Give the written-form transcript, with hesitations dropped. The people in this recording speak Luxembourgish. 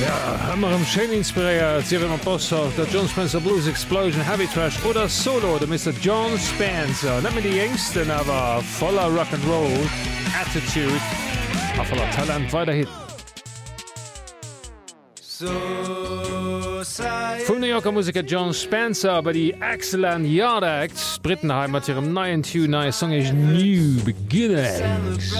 Hammer am Shan inspiriert Siewer Post der John Spencer Blues Explosion Heavy Trash oder Solo de Mr. John Spencer. Nemme die jngsten awer voller Rock and Roll, Attitude a voller Talent weiterhin. Vom New Yorker Musiker John Spencer bei die Excellent Yard Act Brittenheim mat ihrem neuen Tune neue Song is New Beginnings.